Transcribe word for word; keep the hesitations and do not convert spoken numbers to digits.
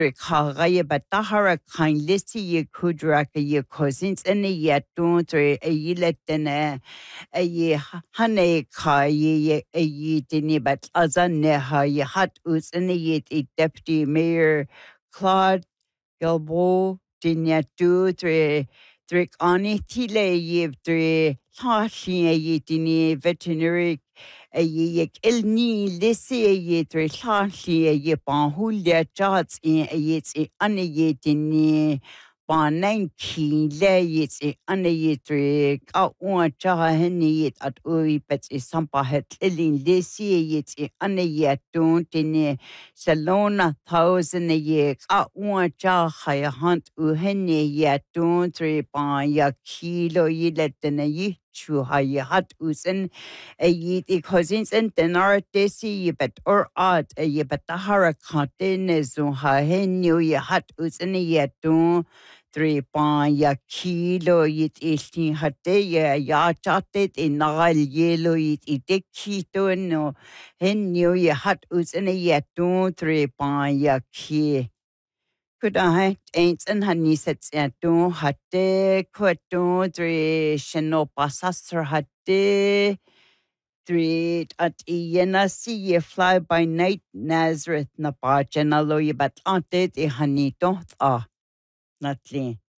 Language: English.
Kagaye Batahara kind listy ye kudraka ye cousins and a yet don't a ye let then a ye honey ka ye a ye dini but azanneha ye hat us and a yet a deputy mayor Claude Gilbo dinya two three three ani tile ye three hashi a ye dini veterinary a ye ilni lisi a ye three hashi a ye panhulia jats in a ye anayetini pan nineteen layets a anayetri out one jahanit at ui pets is sampa het ilin lisi yet a anayetun tini salona thousand a year out one jahaya hunt uhene yatun three pan ya kilo yilet than a ye. Chu hay hat usen a yit e cousins and denar desi bet or odd a ye bet the haracatin is on ha hen you ye hat usen yet do three pan ya kilo yit istin hate ya ya chatet in nagal yellow yit e de kito no hen you ye hat usen yet do three pan ya ki. Could I ain't and honey sets at do hatte quato three sheno pasasser hatte three at Iena see ye fly by night Nazareth na pa chenalo ye but ante e honey don't ah not